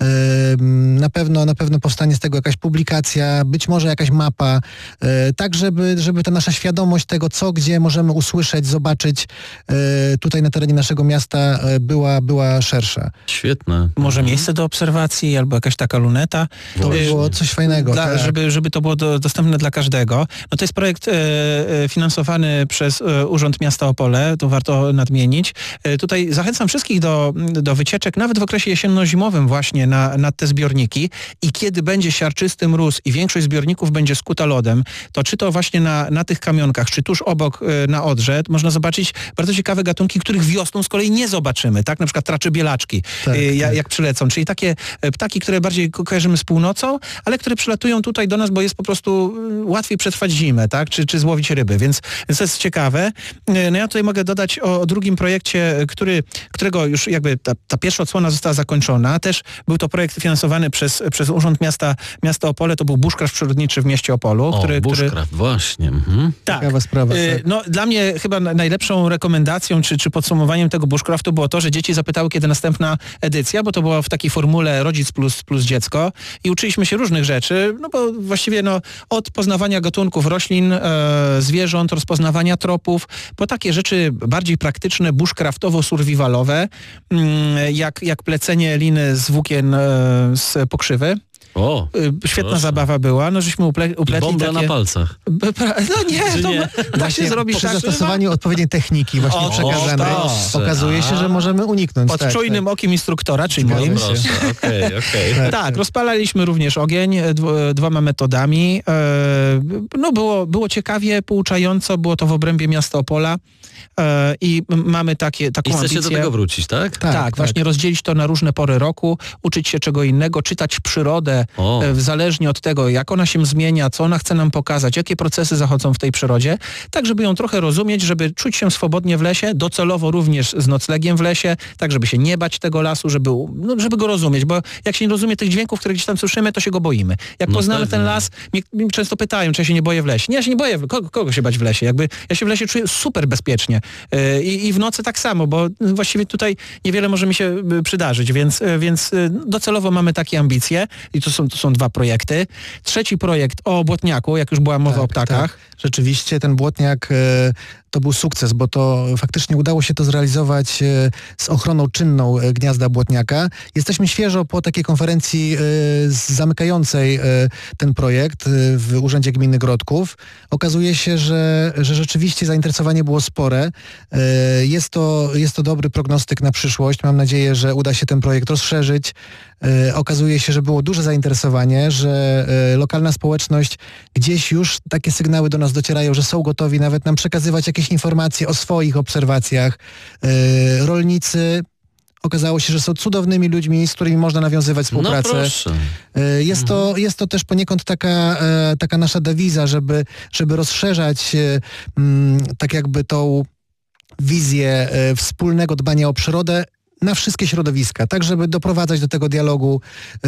Na pewno, na pewno powstanie z tego jakaś publikacja, być może jakaś mapa, tak żeby, żeby ta nasza świadomość tego, co, gdzie możemy usłyszeć, zobaczyć tutaj na terenie naszego miasta była, była szersza. Świetne. Może miejsce do obserwacji albo jakaś taka luneta. To by było coś fajnego. Dla, tak. żeby, żeby to było do, dostępne dla każdego. No to jest projekt e, finansowany przez e, Urząd Miasta Opole, to warto nadmienić. E, tutaj zachęcam wszystkich do, do wycieczek, nawet w okresie jesienno-zimowym właśnie na, na te zbiorniki i kiedy będzie siarczysty mróz i większość zbiorników będzie skuta lodem, to czy to właśnie na, na tych kamionkach, czy tuż obok na Odrze, można zobaczyć bardzo ciekawe gatunki, których wiosną z kolei nie zobaczymy, tak? Na przykład tracze bielaczki, tak, y, tak. jak przylecą, czyli takie ptaki, które bardziej ko- kojarzymy z północą, ale które przylatują tutaj do nas, bo jest po prostu łatwiej przetrwać zimę, tak? Czy, czy złowić ryby, więc, więc to jest ciekawe. No ja tutaj mogę dodać o, o drugim projekcie, który którego już jakby ta, ta pierwsza odsłona została zakończona. Też był to projekt finansowany przez, przez Urząd Miasta, Miasta Opole. To był bushcraft przyrodniczy w mieście Opolu. O, który, bushcraft, który... właśnie. Mhm. Tak. Ciekawa sprawa. Tak. No, dla mnie chyba najlepszą rekomendacją czy, czy podsumowaniem tego bushcraftu było to, że dzieci zapytały, kiedy następna edycja, bo to było w takiej formule rodzic plus, plus dziecko i uczyliśmy się różnych rzeczy, no bo właściwie no, od poznawania gatunków roślin, e, zwierząt, rozpoznawania tropów, po takie rzeczy bardziej praktyczne, bushcraftowo-survivalowe, jak, jak plecenie liny z włókien e, z pokrzywy. O, Świetna proszę. zabawa była, no żeśmy uple, upletli I bombę takie... na palcach. No nie, to nie? da się zrobić przy tak, zastosowaniu odpowiedniej techniki właśnie O, przekazanej proszę. okazuje się, że możemy uniknąć. pod tak, czujnym tak. okiem instruktora, czyli Zgadza moim. się. Proszę, okej, okej. Tak, Tak, tak. rozpalaliśmy również ogień dw- dwoma metodami. E, no było, było ciekawie, pouczająco, było to w obrębie miasta Opola e, i mamy takie, taką I chcecie ambicję. do tego wrócić, tak? Tak, Tak, tak, tak. właśnie rozdzielić to na różne pory roku, uczyć się czego innego, czytać przyrodę O. e, w zależnie od tego, jak ona się zmienia, co ona chce nam pokazać, jakie procesy zachodzą w tej przyrodzie, tak żeby ją trochę rozumieć, żeby czuć się swobodnie w lesie, docelowo również z noclegiem w lesie, tak żeby się nie bać tego lasu, żeby, no, żeby go rozumieć, bo jak się nie rozumie tych dźwięków, które gdzieś tam słyszymy, to się go boimy. Jak No poznamy pewnie. ten las, mnie, mnie często pytają, czy ja się nie boję w lesie. Nie, ja się nie boję, kogo, kogo się bać w lesie? Jakby ja się w lesie czuję super bezpiecznie yy, i, i w nocy tak samo, bo właściwie tutaj niewiele może mi się y, przydarzyć, więc, y, więc y, docelowo mamy takie ambicje i to są, to są dwa projekty. Trzeci projekt o błotniaku, jak już była mowa Tak, o ptakach. tak. Rzeczywiście ten błotniak e, to był sukces, bo to faktycznie udało się to zrealizować e, z ochroną czynną e, gniazda błotniaka. Jesteśmy świeżo po takiej konferencji e, zamykającej e, ten projekt e, w Urzędzie Gminy Grodków. Okazuje się, że, że rzeczywiście zainteresowanie było spore. E, jest to, jest to dobry prognostyk na przyszłość. Mam nadzieję, że uda się ten projekt rozszerzyć. E, okazuje się, że było duże zainteresowanie, że e, lokalna społeczność gdzieś już takie sygnały do nas docierają, że są gotowi nawet nam przekazywać jakieś informacje o swoich obserwacjach. E, rolnicy okazało się, że są cudownymi ludźmi, z którymi można nawiązywać współpracę. No proszę. E, jest, to, jest to też poniekąd taka, e, taka nasza dewiza, żeby, żeby rozszerzać e, m, tak jakby tą wizję e, wspólnego dbania o przyrodę na wszystkie środowiska, tak żeby doprowadzać do tego dialogu,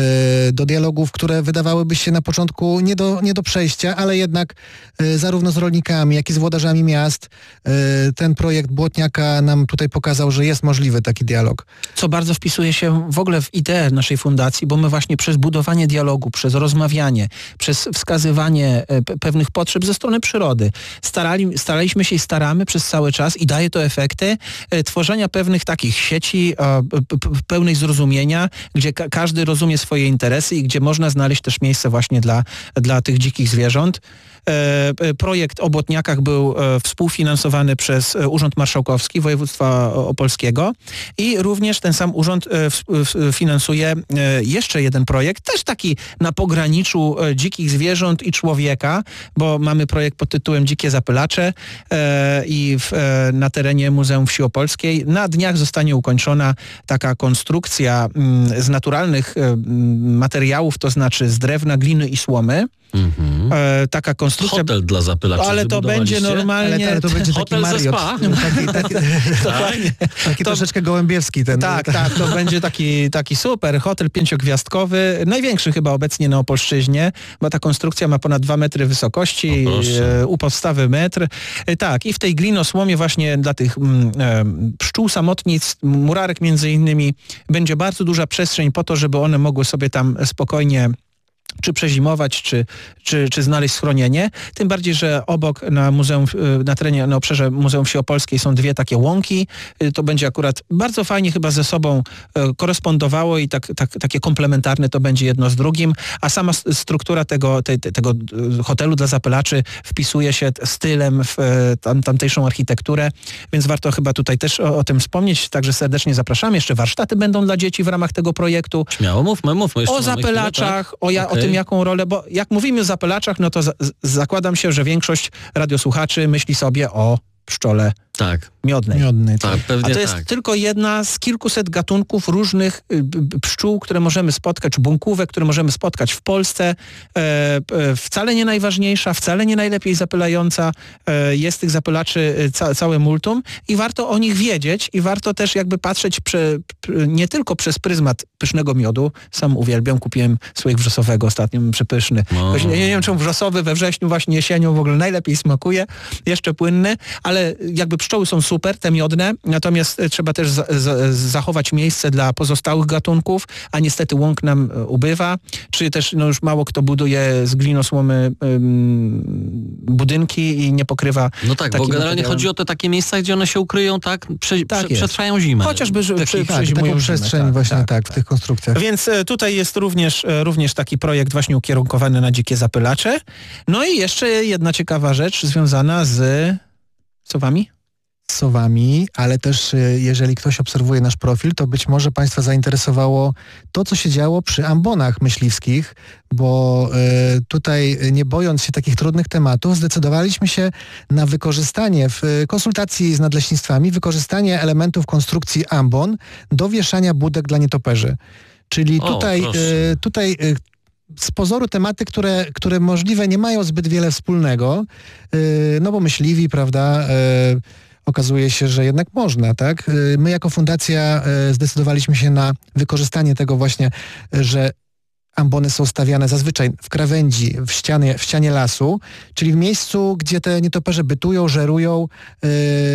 y, do dialogów, które wydawałyby się na początku nie do, nie do przejścia, ale jednak y, zarówno z rolnikami, jak i z włodarzami miast y, ten projekt Błotniaka nam tutaj pokazał, że jest możliwy taki dialog. Co bardzo wpisuje się w ogóle w ideę naszej fundacji, bo my właśnie przez budowanie dialogu, przez rozmawianie, przez wskazywanie pe- pewnych potrzeb ze strony przyrody starali, staraliśmy się i staramy przez cały czas i daje to efekty e, tworzenia pewnych takich sieci e, p- pełnej zrozumienia, gdzie ka- każdy rozumie swoje interesy i gdzie można znaleźć też miejsce właśnie dla, dla tych dzikich zwierząt. E, projekt o Błotniakach był e, współfinansowany przez e, Urząd Marszałkowski Województwa Opolskiego i również ten sam urząd e, w, w, finansuje e, jeszcze jeden projekt, też taki na pograniczu e, dzikich zwierząt i człowieka, bo mamy projekt pod tytułem Dzikie Zapylacze e, i w, e, na terenie Muzeum Wsi Opolskiej. Na dniach zostanie ukończona taka konstrukcja m, z naturalnych e, materiałów, to znaczy z drewna, gliny i słomy. Mhm. E, taka konstrukcja. Hotel dla zapylaczy. Ale to będzie normalnie. Ale, ale to będzie taki hotel Marriott. ze spa. Taki, taki, Dokładnie. taki To- troszeczkę gołębiewski ten. Tak, tak, to będzie taki, taki super hotel pięciogwiazdkowy, największy chyba obecnie na Opolszczyźnie, bo ta konstrukcja ma ponad dwa metry wysokości, O, proszę. e, u podstawy metr. E, tak, i w tej glinosłomie właśnie dla tych mm, e, pszczół samotnic, murarek między innymi, będzie bardzo duża przestrzeń po to, żeby one mogły sobie tam spokojnie czy przezimować, czy, czy, czy znaleźć schronienie. Tym bardziej, że obok na muzeum, na terenie, na obszarze Muzeum Wsi Opolskiej są dwie takie łąki. To będzie akurat bardzo fajnie chyba ze sobą korespondowało i tak, tak, takie komplementarne to będzie jedno z drugim, a sama struktura tego, te, tego hotelu dla zapylaczy wpisuje się stylem w tam, tamtejszą architekturę, więc warto chyba tutaj też o, o tym wspomnieć. Także serdecznie zapraszam. Jeszcze warsztaty będą dla dzieci w ramach tego projektu. Śmiało, mówmy, mówmy. Jeszcze O mamy zapylaczach, chwilę, tak? o, ja, Okej. o tym, jaką rolę, bo jak mówimy o zapylaczach, no to za, z- zakładam się, że większość radiosłuchaczy myśli sobie o pszczole Tak, miodnej. Miodny. tak, A pewnie to jest tak. tylko jedna z kilkuset gatunków różnych y, b- pszczół, które możemy spotkać, czy bunkówek, które możemy spotkać w Polsce. E, e, wcale nie najważniejsza, wcale nie najlepiej zapylająca. E, jest tych zapylaczy y, ca, całe multum i warto o nich wiedzieć i warto też jakby patrzeć prze, p- nie tylko przez pryzmat pysznego miodu. Sam uwielbiam, kupiłem słoik wrzosowego ostatnio, przepyszny. O. Właśnie, ja nie wiem, czemu wrzosowy we wrześniu, właśnie jesienią w ogóle najlepiej smakuje, jeszcze płynny, ale jakby pszczoły są super, te miodne, natomiast e, trzeba też za, za, zachować miejsce dla pozostałych gatunków, a niestety łąk nam e, ubywa, czy też no już mało kto buduje z glinosłomy ym, budynki i nie pokrywa No tak, bo takim generalnie materiałem. chodzi o te takie miejsca, gdzie one się ukryją, tak? Prze, Tak prze, jest. przetrwają zimę. Chociażby, że przy, Tak, przezimują taką zimę, przestrzeń tak, właśnie tak, tak, tak. w tych konstrukcjach. Więc e, tutaj jest również, e, również taki projekt właśnie ukierunkowany na dzikie zapylacze. No i jeszcze jedna ciekawa rzecz związana z sowami. Z sowami, ale też y, jeżeli ktoś obserwuje nasz profil, to być może Państwa zainteresowało to, co się działo przy ambonach myśliwskich, bo y, tutaj y, nie bojąc się takich trudnych tematów, zdecydowaliśmy się na wykorzystanie w y, konsultacji z nadleśnictwami, wykorzystanie elementów konstrukcji ambon do wieszania budek dla nietoperzy. Czyli O, tutaj, proszę. y, tutaj y, z pozoru tematy, które, które możliwe nie mają zbyt wiele wspólnego, y, no bo myśliwi, prawda, y, okazuje się, że jednak można, tak? Y, My jako fundacja y, zdecydowaliśmy się na wykorzystanie tego właśnie, y, że ambony są stawiane zazwyczaj w krawędzi, w ścianie, w ścianie lasu, czyli w miejscu, gdzie te nietoperze bytują, żerują, y,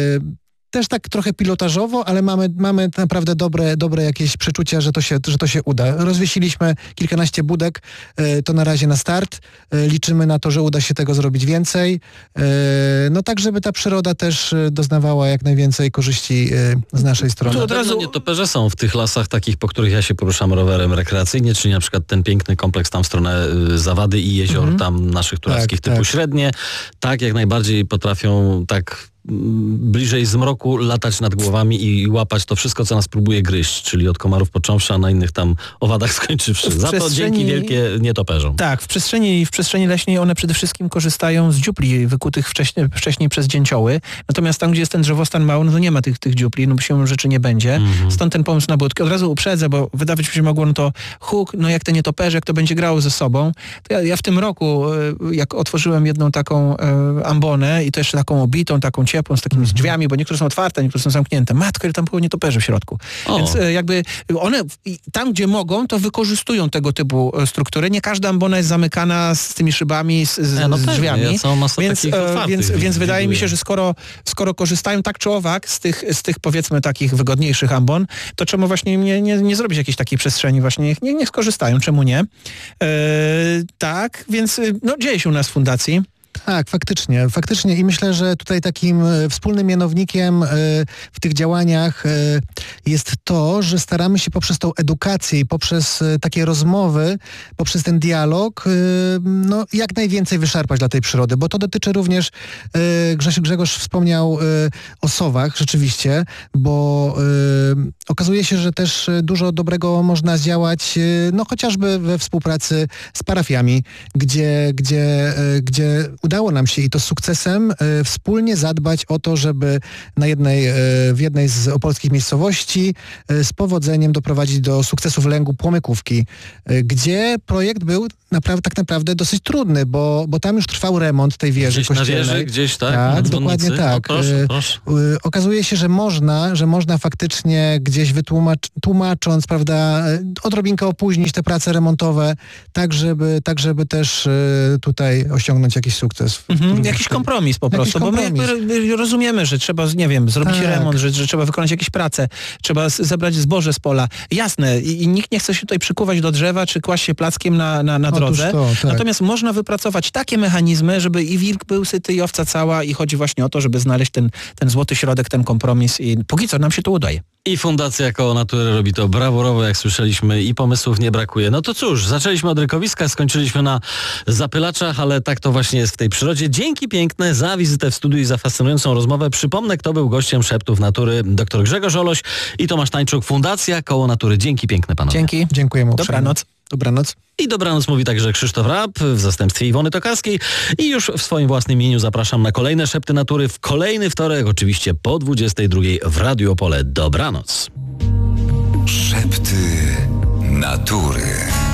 też tak trochę pilotażowo, ale mamy, mamy naprawdę dobre, dobre jakieś przeczucia, że to się, że to się uda. Rozwiesiliśmy kilkanaście budek, y, to na razie na start. Y, liczymy na to, że uda się tego zrobić więcej. Y, no tak, żeby ta przyroda też y, doznawała jak najwięcej korzyści y, z naszej strony. Tu Na od pewno razu- nietoperze są w tych lasach takich, po których ja się poruszam rowerem rekreacyjnie, czyli na przykład ten piękny kompleks tam w stronę y, Zawady i jezior Mhm. tam naszych tureckich Tak, typu tak. średnie. Tak, jak najbardziej potrafią tak mm, bliżej zmroku latać nad głowami i łapać to wszystko, co nas próbuje gryźć, czyli od komarów począwszy, a na innych tam owadach skończywszy. W Za to przestrzeni- dzięki wielkie nietoperzom. Tak, w przestrzeni, w przestrzeni leśnej one przede wszystkim korzystają z dziupli wykutych wcześniej, wcześniej przez dzięcioły. Natomiast tam, gdzie jest ten drzewostan mały, no to nie ma tych, tych dziupli, no bo siłą rzeczy nie będzie. Mhm. Stąd ten pomysł na budki. Od razu uprzedzę, bo wydawać mi się mogło, no to huk, no jak te nietoperze, jak to będzie grało ze sobą. To ja, ja w tym roku, e, jak otworzyłem jedną taką e, ambonę i to jeszcze taką obitą, taką ciepłą, z takimi drzwiami, bo niektóre są otwarte, niektóre są zamknięte. Matko, ile tam było nietoperzy w środku. O. Więc e, jakby one tam, gdzie mogą, to wykorzystują tego typu struktury. Nie każda ambona jest zamykana z tymi szybami, z, z, E, no z pewnie, drzwiami. ja całą masę Więc, takich e, otwartych więc, więc widuję. wydaje mi się, że skoro, skoro korzystają tak czy owak z tych, z tych powiedzmy takich wygodniejszych ambon, to czemu właśnie nie, nie, nie zrobić jakiejś takiej przestrzeni właśnie? Niech, niech skorzystają, czemu nie? E, tak, więc no, dzieje się u nas w fundacji. Tak, faktycznie, faktycznie i myślę, że tutaj takim e, wspólnym mianownikiem e, w tych działaniach e, jest to, że staramy się poprzez tą edukację i poprzez e, takie rozmowy, poprzez ten dialog, e, no jak najwięcej wyszarpać dla tej przyrody, bo to dotyczy również, e, Grzegorz, Grzegorz wspomniał e, o sowach rzeczywiście, bo e, okazuje się, że też dużo dobrego można zdziałać, e, no chociażby we współpracy z parafiami, gdzie, gdzie, e, gdzie udało nam się i to z sukcesem e, wspólnie zadbać o to, żeby na jednej, e, w jednej z opolskich miejscowości e, z powodzeniem doprowadzić do sukcesu w Lęgu Płomykówki, e, gdzie projekt był naprawdę, tak naprawdę dosyć trudny, bo, bo tam już trwał remont tej wieży Gdzieś na kościelnej. wieży, gdzieś tak? Tak, na dzwonnicy? dokładnie tak. No, proszę, E, proszę. e, Okazuje się, że można, że można faktycznie gdzieś wytłumacz, tłumacząc, prawda, e, odrobinkę opóźnić te prace remontowe, tak żeby, tak żeby też e, tutaj osiągnąć jakiś sukces. W Mhm, którym- jakiś kompromis po Jakiś prostu, bo my kompromis. jakby rozumiemy, że trzeba, nie wiem, zrobić Tak. remont, że, że trzeba wykonać jakieś prace, trzeba z- zebrać zboże z pola. Jasne, i, i nikt nie chce się tutaj przykuwać do drzewa, czy kłaść się plackiem na, na, na Otóż drodze. to, tak. Natomiast można wypracować takie mechanizmy, żeby i wilk był syty, i owca cała, i chodzi właśnie o to, żeby znaleźć ten, ten złoty środek, ten kompromis i póki co nam się to udaje. I Fundacja Koło Natury robi to brawurowo, jak słyszeliśmy, i pomysłów nie brakuje. No to cóż, zaczęliśmy od rykowiska, skończyliśmy na zapylaczach, ale tak to właśnie jest w tej przyrodzie. Dzięki piękne za wizytę w studiu i za fascynującą rozmowę. Przypomnę, kto był gościem Szeptów Natury, dr Grzegorz Oloś i Tomasz Tańczuk, Fundacja Koło Natury. Dzięki piękne, panowie. Dzięki. Dziękujemy uprzejmie. Dobranoc. Dobranoc. I dobranoc mówi także Krzysztof Rapp w zastępstwie Iwony Tokarskiej. I już w swoim własnym imieniu zapraszam na kolejne Szepty Natury w kolejny wtorek, oczywiście po dwudziestej drugiej w Radiu Opole. Dobranoc. Szepty Natury.